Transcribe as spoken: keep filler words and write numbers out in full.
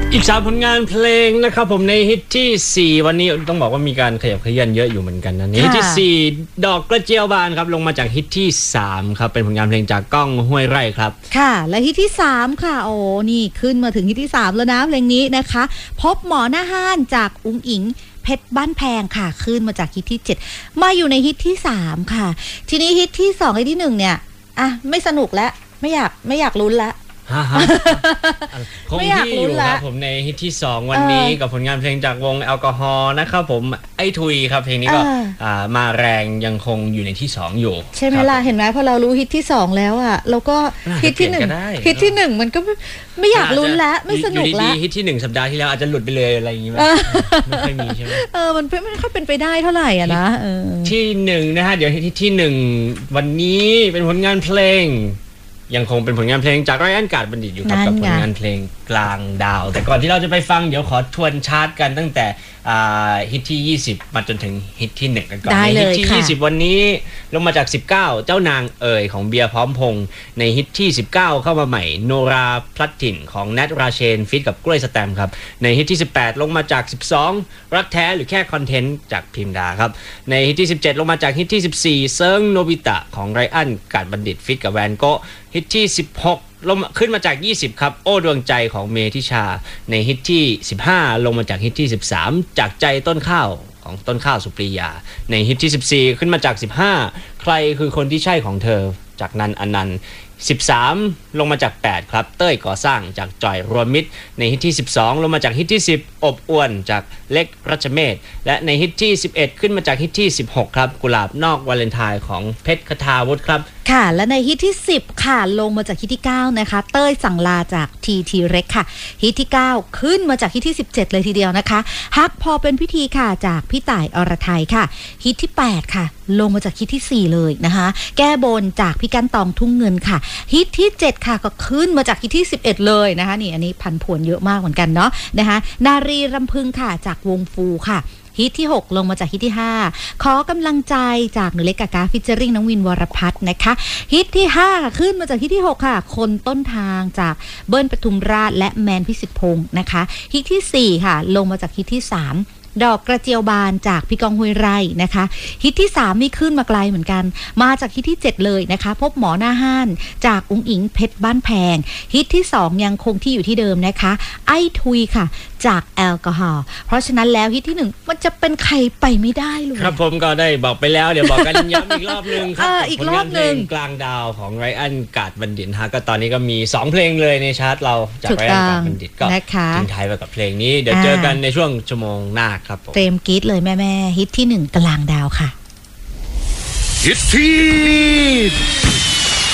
อีกสามผลงานเพลงนะครับผมในฮิตที่สี่วันนี้ต้องบอกว่ามีการขยับขยื่นเยอะอยู่เหมือนกันนะฮิตที่สี่ดอกกระเจียวบานครับลงมาจากฮิตที่สามครับเป็นผลงานเพลงจากก้องห้วยไร่ครับค่ะและฮิตที่สามค่ะโอ้นี่ขึ้นมาถึงฮิตที่สามแล้วนะเพลงนี้นะคะพบหมอหน้าห้านจากอุ๋งอิงเพชรบ้านแพงค่ะขึ้นมาจากฮิตที่เจ็ดมาอยู่ในฮิตที่สามค่ะทีนี้ฮิตที่สองฮิตที่หนึ่งเนี่ยอ่ะไม่สนุกแล้วไม่อยากไม่อยากลุ้นละคงที่อยู่ครับผมในฮิตที่สองวันนี้กับผลงานเพลงจากวงแอลกอฮอล์นะครับผมไอ้ทุยครับเพลงนี้ก็มาแรงยังคงอยู่ในที่สองอยู่ใช่ไหมล่ะเห็นไหมพอเรารู้ฮิตที่สองแล้วอ่ะเราก็ฮิตที่หนึ่งฮิตที่หนึ่งมันก็ไม่อยากลุ้นแล้วไม่สนุกแล้วฮิตที่หนึ่งสัปดาห์ที่แล้วอาจจะหลุดไปเลยอะไรอย่างงี้ไม่ค่อยมีใช่ไหมเออมันไม่ค่อยเป็นไปได้เท่าไหร่อ่ะนะที่หนึ่งนะฮะเดี๋ยวฮิตที่หนึ่งวันนี้เป็นผลงานเพลงยังคงเป็นผลงานเพลงจากไรอัน กาดบัณฑิตอยู่ครับกับผลงานเพลงกลางดาวแต่ก่อนที่เราจะไปฟังเดี๋ยวขอทวนชาร์ตกันตั้งแต่ฮิตที่ยี่สิบมาจนถึงฮิตที่หนึ่งกันก่อนในฮิตที่ยี่สิบวันนี้ลงมาจากสิบเก้าเจ้านางเอ๋ยของเบียร์พร้อมพงษ์ในฮิตที่สิบเก้าเข้ามาใหม่โนราพลัดถิ่นของแนทราเชนฟีทกับกล้วยสแตมครับในฮิตที่สิบแปดลงมาจากสิบสองรักแท้หรือแค่คอนเทนต์จากพิมดาครับในฮิตที่สิบเจ็ดลงมาจากฮิตที่สิบสี่เซิงโนบิตะของไรอัน กาดบัณฑิตฟีทกับแวนโกฮิตที่สิบหกลงขึ้นมาจากยี่สิบครับโอ้ดวงใจของเมธิชาในฮิตที่สิบห้าลงมาจากฮิตที่สิบสามจากใจต้นข้าวของต้นข้าวสุปรียาในฮิตที่สิบสี่ขึ้นมาจากสิบห้าใครคือคนที่ใช่ของเธอจากนันอนันต์สิบสามลงมาจากแปดครับเต้ยก่อสร้างจากจอยรวมมิตรในฮิตที่สิบสองลงมาจากฮิตที่สิบอบอ้วนจากเล็กรัชเมธและในฮิตที่สิบเอ็ดขึ้นมาจากฮิตที่สิบหกครับกุหลาบนอกวาเลนไทน์ของเพชรคทาวุฒิครับค่ะและในฮิตที่สิบค่ะลงมาจากฮิตที่เก้านะคะเต้ยสั่งลาจากทีทีเร็กค่ะฮิตที่เก้าขึ้นมาจากฮิตที่สิบเจ็ดเลยทีเดียวนะคะฮักพอเป็นพิธีค่ะจากพี่ต่ายอรไทยค่ะฮิตที่แปดค่ะลงมาจากฮิตที่สี่เลยนะคะแก้บนจากพี่กันตองทุ่งเงินค่ะฮิตที่เจ็ดค่ะก็ขึ้นมาจากฮิตที่สิบเอ็ดเลยนะคะนี่อันนี้พันผวนเยอะมากเหมือนกันเนาะนะคะนารีรำพึงค่ะจากวงฟูค่ะฮิตที่หกลงมาจากฮิตที่ห้าขอกำลังใจจากหนูเล็กกากาฟิชเจอริ่งน้องวินวรพัฒน์นะคะฮิตที่ห้าขึ้นมาจากฮิตที่หกค่ะคนต้นทางจากเบิ้ลปทุมราชและแมนพิสิทธิ์พงศ์นะคะฮิตที่สี่ค่ะลงมาจากฮิตที่สามดอกกระเจียวบานจากพี่กองห้วยไร่นะคะฮิตที่สามนี่ขึ้นมาไกลเหมือนกันมาจากฮิตที่เจ็ดเลยนะคะพบหมอหน้าห้านจากอุ๋งอิงเพชรบ้านแพงฮิตที่สองยังคงที่อยู่ที่เดิมนะคะไอ้ทุยค่ะจากแอลกอฮอล์เพราะฉะนั้นแล้วฮิตที่หนึ่งมันจะเป็นใครไปไม่ได้เลยครับผมก็ได้บอกไปแล้วเดี๋ยวบอกกันย้ำอีกรอบนึงครับอีกรอบนึงกลางดาวของไรอัน กาดบัณฑิตฮะก็ตอนนี้ก็มีสองเพลงเลยในชาร์ตเราจากไรอัน กาดบัณฑิตก็ทิ้งท้ายไปกับเพลงนี้เดี๋ยวเจอกันในช่วงชั่วโมงหน้าครับผมเตรียมกรี๊ดเลยแม่ๆฮิตที่หนึ่งกลางดาวค่ะฮิตที่